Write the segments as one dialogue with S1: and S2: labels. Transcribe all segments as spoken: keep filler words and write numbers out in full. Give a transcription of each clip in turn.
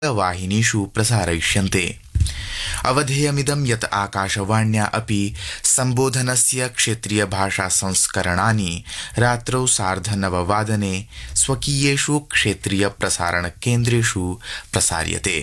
S1: वाहिनीषु प्रसारयिष्यन्ते। अवधेयमिदं यत् आकाशवाण्या अपि सम्बोधनस्य क्षेत्रीय भाषा संस्करणानि रात्रौ सार्धनववादने स्वकीयेषु क्षेत्रीय प्रसारण केन्द्रेषु प्रसार्यते।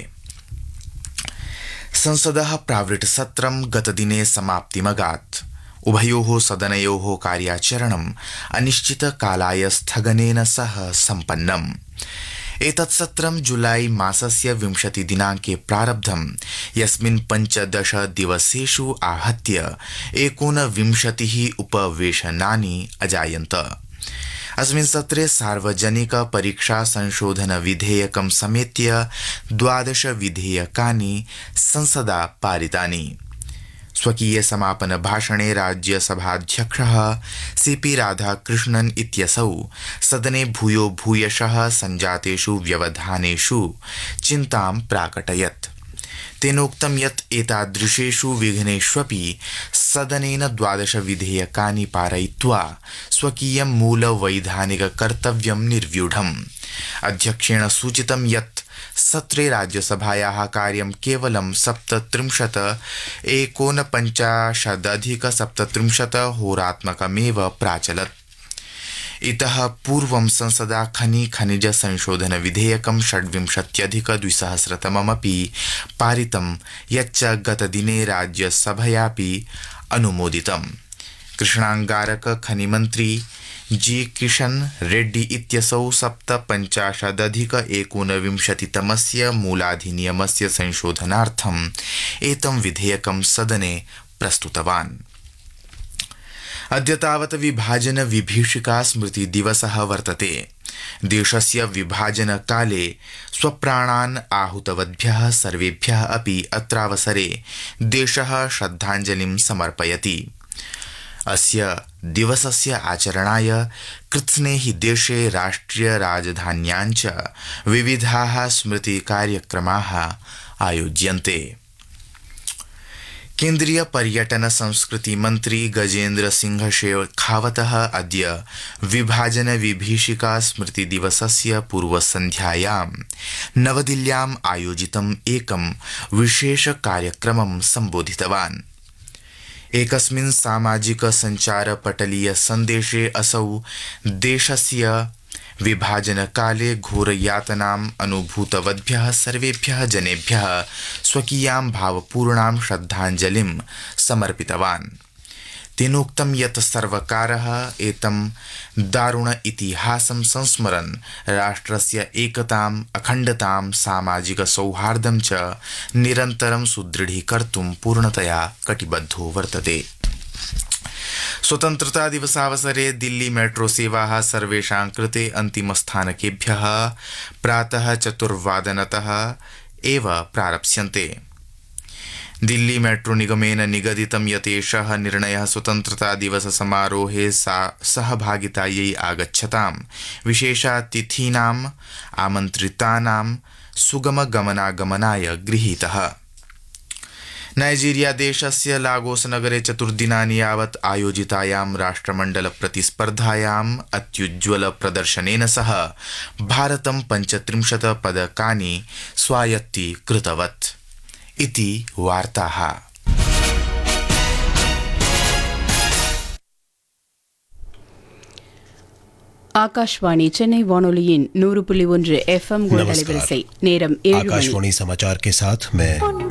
S1: संसदः प्रावृट् सत्रं गतदिने समाप्तिमगात्। उभयोः सदनयोः कार्याचरणम् अनिश्चितकालाय स्थगनेन सह सम्पन्नम्। एतत् सत्रं जुलाई मासस्य विंशति दिनाङ्के प्रारब्धम्, यस्मिन् पञ्चदश दिवसेषु आहत्य एकोनविंशतिः उपवेशनानि अजायन्त। अस्मिन् सत्रे सार्वजनिक परीक्षा संशोधन विधेयकं समेत्य द्वादश विधेयकानि संसदा पारितानि। स्वकीय समापन भाषणे राज्यसभाध्यक्षः सीपी राधाकृष्णन् इत्यसौ सदने भूयो भूयशः सञ्जातेषु व्यवधानेषु चिन्तां प्राकटयत्। तेनोक्तं यत् एतादृशेषु विघ्नेष्वपि सदनेन द्वादश विधेयकानि पारयित्वा स्वकीयं मूलवैधानिक कर्तव्यं निर्व्यूढम्। अध्यक्षेण सूचितं यत् सत्रे राज्यसभायाः कार्यं केवलं सप्तत्रिंशत् एकोनपञ्चाशदधिक सप्तत्रिंशत् होरात्मकमेव प्राचलत्। इतः पूर्वं संसदा खनि खनिज संशोधन विधेयकं षड्विंशत्यधिक द्विसहस्रतममपि पारितं, यच्च गतदिने राज्यसभयापि अनुमोदितम्। कृष्णांगारक खनिमन्त्री जी किशन रेड्डी इत्यसौ सप्तपञ्चाशदधिक एकोनविंशतितमस्य मूलाधिनियमस्य संशोधनार्थम् एतं विधेयकं सदने प्रस्तुतवान्। अद्य तावत् विभाजन विभीषिका स्मृति दिवसः वर्तते। देशस्य विभाजनकाले स्वप्राणान् आहुतवद्भ्यः सर्वेभ्यः अपि अत्रावसरे देशः श्रद्धाञ्जलिं समर्पयति। अस्य दिवसस्य आचरणाय कृत्स्नेहि देशे राष्ट्रिय राजधान्यां च विविधाः स्मृति कार्यक्रमाः आयोज्यन्ते। केन्द्रीय पर्यटन संस्कृति मन्त्री गजेन्द्र सिंह शेखावतः अद्य विभाजन विभीषिका स्मृति दिवसस्य पूर्वसन्ध्यायां नवदिल्ल्याम् आयोजितम् एकं विशेष कार्यक्रमं सम्बोधितवान्। एकस्मिन् सामाजिक संचार पटलीय सन्देशे असौ देशस्य विभाजनकाले घोरयातनाम् अनुभूतवद्भ्यः सर्वेभ्यः जनेभ्यः स्वकीयां भावपूर्णां श्रद्धाञ्जलिं समर्पितवान्। तेनोक्तं यत् सर्वकारः एतं दारुण इतिहासं संस्मरन् राष्ट्रस्य एकताम्, अखण्डतां, सामाजिक सौहार्दं च निरन्तरं सुदृढीकर्तुं पूर्णतया कटिबद्धो वर्तते। स्वतन्त्रता दिवसावसरे दिल्ली मेट्रो सेवाः सर्वेषां कृते अन्तिमस्थानकेभ्यः प्रातः चतुर्वादनतः एव प्रारप्स्यन्ते। दिल्ली मेट्रो निगमेन निगदितं यत् एषः निर्णयः स्वतन्त्रता दिवस समारोहे सहभागितायै आगच्छतां विशेषातिथीनाम् आमन्त्रितानां सुगम गमनागमनाय गृहीतः। नाइजीरिया देशस्य लागोस नगरे चतुर्दिनानि यावत् आयोजितायां राष्ट्रमण्डल प्रतिस्पर्धायाम् अत्युज्ज्वल प्रदर्शनेन सह भारतं पञ्चत्रिंशत् पदकानि स्वायत्तीकृतवत् इति वार्ताः।
S2: आकाशवाणी चेन्नई वानोलिயின் நூறு புள்ளி ஒன்று एफएम गोल्ड अலைவரிசை நேரம் ஏழு மணி।
S3: आकाशवाणी समाचार के साथ मैं